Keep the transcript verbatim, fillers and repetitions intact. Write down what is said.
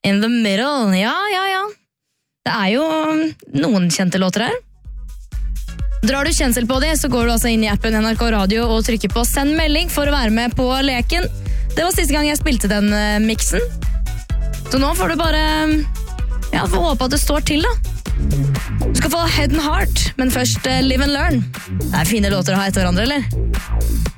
In the middle, ja, ja, ja. Det er jo noen kjente låter her. Drar du kjensel på det, så går du altså inn i appen N R K Radio og trykker på send melding for å være med på leken. Det var siste gang jeg spilte den uh, mixen. Så nå får du bare, ja, får håpe at det står til da. Du skal få Head and Heart, men først uh, Live and Learn. Det er fine låter å ha etter hverandre, eller?